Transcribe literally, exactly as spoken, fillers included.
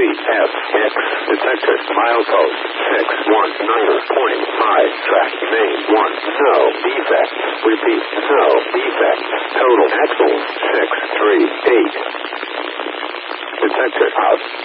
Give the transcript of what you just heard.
F, X, detector, milepost, six one nine point five, track, main, one, no, defect, repeat, no, defect, total axles, six three eight, detector, out.